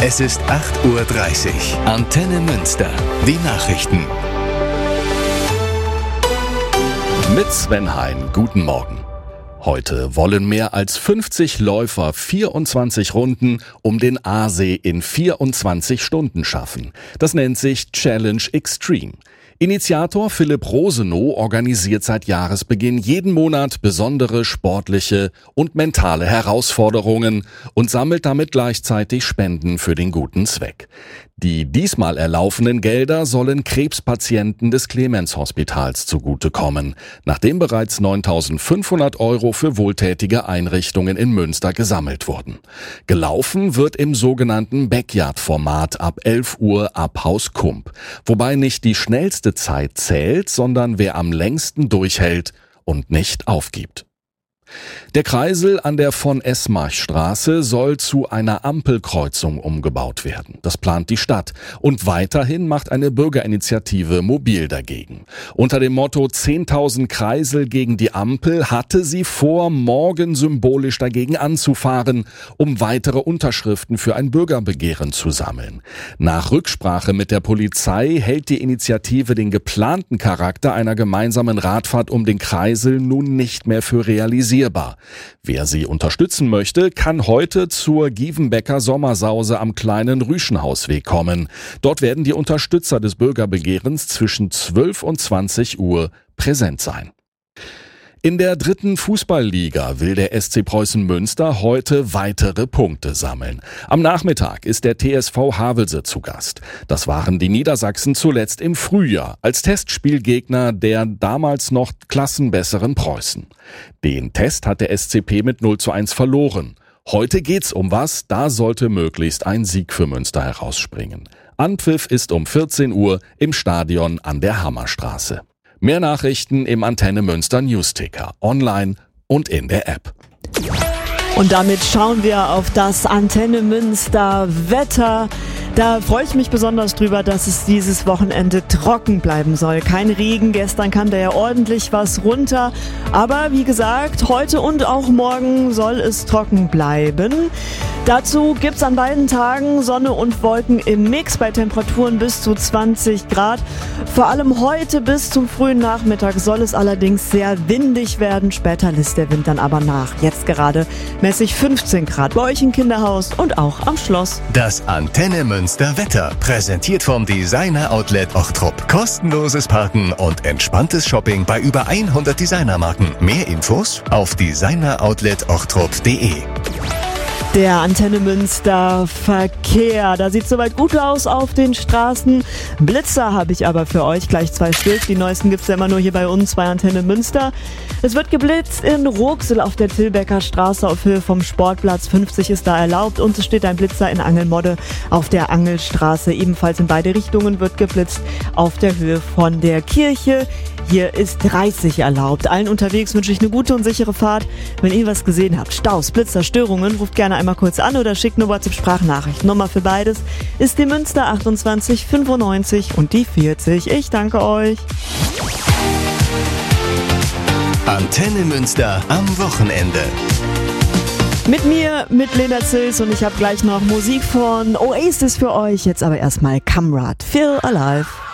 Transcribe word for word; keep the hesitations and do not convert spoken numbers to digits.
Es ist acht Uhr dreißig. Antenne Münster. Die Nachrichten. Mit Sven Hein. Guten Morgen. Heute wollen mehr als fünfzig Läufer vierundzwanzig Runden um den Aasee in vierundzwanzig Stunden schaffen. Das nennt sich Challenge Extreme. Initiator Philipp Rosenow organisiert seit Jahresbeginn jeden Monat besondere sportliche und mentale Herausforderungen und sammelt damit gleichzeitig Spenden für den guten Zweck. Die diesmal erlaufenen Gelder sollen Krebspatienten des Clemens-Hospitals zugutekommen, nachdem bereits neuntausendfünfhundert Euro für wohltätige Einrichtungen in Münster gesammelt wurden. Gelaufen wird im sogenannten Backyard-Format ab elf Uhr ab Haus Kump, wobei nicht die schnellste Zeit zählt, sondern wer am längsten durchhält und nicht aufgibt. Der Kreisel an der Von-Esmarch-Straße soll zu einer Ampelkreuzung umgebaut werden. Das plant die Stadt. Und weiterhin macht eine Bürgerinitiative mobil dagegen. Unter dem Motto zehntausend Kreisel gegen die Ampel hatte sie vor, morgen symbolisch dagegen anzufahren, um weitere Unterschriften für ein Bürgerbegehren zu sammeln. Nach Rücksprache mit der Polizei hält die Initiative den geplanten Charakter einer gemeinsamen Radfahrt um den Kreisel nun nicht mehr für realisierbar. Wer sie unterstützen möchte, kann heute zur Gievenbecker Sommersause am kleinen Rüschenhausweg kommen. Dort werden die Unterstützer des Bürgerbegehrens zwischen zwölf und zwanzig Uhr präsent sein. In der dritten Fußballliga will der S C Preußen Münster heute weitere Punkte sammeln. Am Nachmittag ist der T S V Havelse zu Gast. Das waren die Niedersachsen zuletzt im Frühjahr als Testspielgegner der damals noch klassenbesseren Preußen. Den Test hat der S C P mit null zu eins verloren. Heute geht's um was, da sollte möglichst ein Sieg für Münster herausspringen. Anpfiff ist um vierzehn Uhr im Stadion an der Hammerstraße. Mehr Nachrichten im Antenne Münster Newsticker, online und in der App. Und damit schauen wir auf das Antenne Münster Wetter. Da freue ich mich besonders drüber, dass es dieses Wochenende trocken bleiben soll. Kein Regen, gestern kam da ja ordentlich was runter. Aber wie gesagt, heute und auch morgen soll es trocken bleiben. Dazu gibt's an beiden Tagen Sonne und Wolken im Mix bei Temperaturen bis zu zwanzig Grad. Vor allem heute bis zum frühen Nachmittag soll es allerdings sehr windig werden. Später lässt der Wind dann aber nach. Jetzt gerade messe ich fünfzehn Grad bei euch im Kinderhaus und auch am Schloss. Das Antenne Münster Wetter, präsentiert vom Designer Outlet Ochtrup. Kostenloses Parken und entspanntes Shopping bei über hundert Designermarken. Mehr Infos auf designer outlet ochtrup punkt de. Der Antenne Münster Verkehr. Da sieht soweit gut aus auf den Straßen. Blitzer habe ich aber für euch, gleich zwei Stück. Die neuesten gibt's ja immer nur hier bei uns bei Antenne Münster. Es wird geblitzt in Ruxel auf der Tilbecker Straße auf Höhe vom Sportplatz. fünfzig ist da erlaubt und es steht ein Blitzer in Angelmodde auf der Angelstraße. Ebenfalls in beide Richtungen wird geblitzt auf der Höhe von der Kirche. Hier ist dreißig erlaubt. Allen unterwegs wünsche ich eine gute und sichere Fahrt. Wenn ihr was gesehen habt, Staus, Blitzer, Störungen, ruft gerne einmal kurz an oder schickt eine WhatsApp-Sprachnachricht. Nummer für beides ist die Münster achtundzwanzig fünfundneunzig und die vierzig. Ich danke euch. Antenne Münster am Wochenende. Mit mir, mit Lena Zils, und ich habe gleich noch Musik von Oasis für euch. Jetzt aber erstmal Kamrat, Feel Alive.